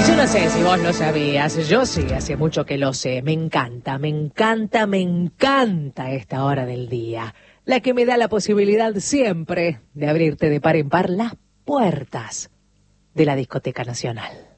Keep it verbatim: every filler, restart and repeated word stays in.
Yo no sé si vos lo sabías, yo sí, hace mucho que lo sé. Me encanta, me encanta, me encanta esta hora del día. La que me da la posibilidad siempre de abrirte de par en par las puertas de la Discoteca Nacional.